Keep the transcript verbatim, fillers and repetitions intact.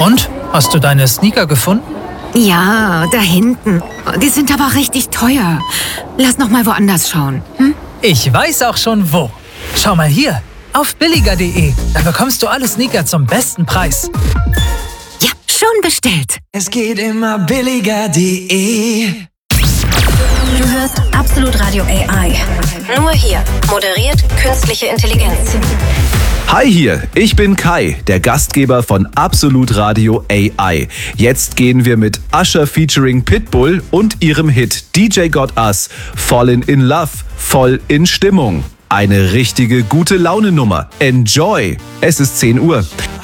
Und? Hast du deine Sneaker gefunden? Ja, da hinten. Die sind aber richtig teuer. Lass noch mal woanders schauen. Hm? Ich weiß auch schon wo. Schau mal hier, auf billiger punkt de. Da bekommst du alle Sneaker zum besten Preis. Ja, schon bestellt. Es geht immer billiger punkt de. Du hörst Absolut Radio A I. Nur hier. Moderiert künstliche Intelligenz. Hi hier, ich bin Kai, der Gastgeber von Absolut Radio A I. Jetzt gehen wir mit Usher featuring Pitbull und ihrem Hit D J Got Us Fallin' in Love, voll in Stimmung. Eine richtige gute Laune-Nummer. Enjoy! Es ist zehn Uhr.